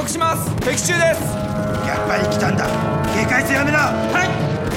告します。敵中です。 やっぱり来たんだ。警戒せやめな。 はい。